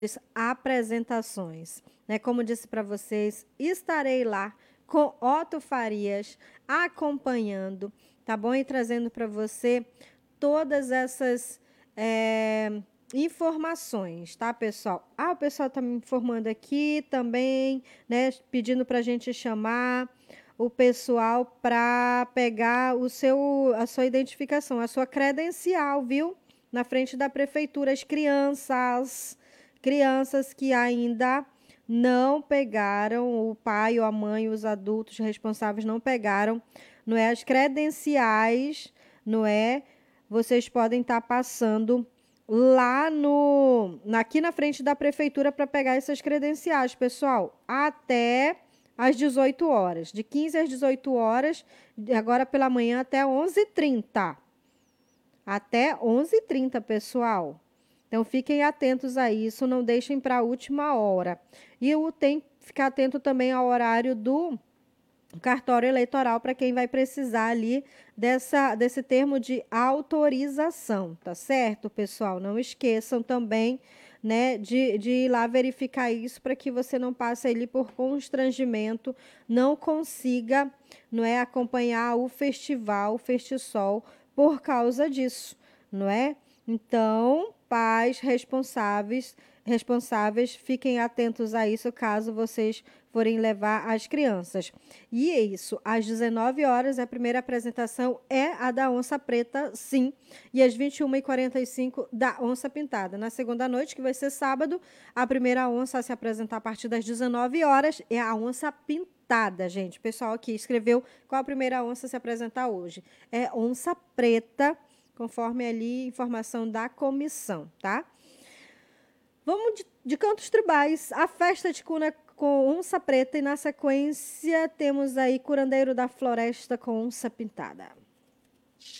apresentações, né? Como disse para vocês, estarei lá com Otto Farias acompanhando, tá bom? E trazendo para você todas essas informações, tá, pessoal? O pessoal está me informando aqui também, né? Pedindo para a gente chamar o pessoal para pegar a sua identificação, a sua credencial, viu? Na frente da prefeitura, as crianças que ainda não pegaram, o pai ou a mãe, os adultos responsáveis não pegaram, não é, as credenciais, não é? Vocês podem estar passando lá aqui na frente da prefeitura para pegar essas credenciais, pessoal, até às 18 horas, de 15 às 18 horas, agora pela manhã até 11h30. Até 11h30, pessoal. Então, fiquem atentos a isso, não deixem para a última hora. E tem que ficar atento também ao horário do cartório eleitoral para quem vai precisar ali desse termo de autorização, tá certo, pessoal? Não esqueçam também, né, de ir lá verificar isso para que você não passe ali por constrangimento, não consiga, não é, acompanhar o festival, o Festisol, por causa disso, não é? Então, pais responsáveis, fiquem atentos a isso caso vocês forem levar as crianças. E é isso, às 19 horas, a primeira apresentação é a da onça preta, sim, e às 21h45 da onça pintada. Na segunda noite, que vai ser sábado, a primeira onça a se apresentar a partir das 19 horas é a onça pintada, gente. O pessoal aqui escreveu qual a primeira onça a se apresentar hoje. É onça preta, conforme ali informação da comissão, tá? Vamos de cantos tribais. A festa de cuna com onça preta e, na sequência, temos aí Curandeiro da Floresta com onça pintada.